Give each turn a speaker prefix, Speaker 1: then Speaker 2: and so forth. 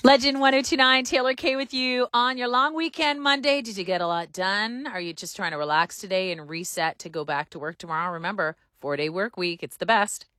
Speaker 1: Legend 1029, Taylor K with you on your long weekend Monday. Did you get a lot done? Are you just trying to relax today and reset to go back to work tomorrow? Remember, 4-day work week. It's the best.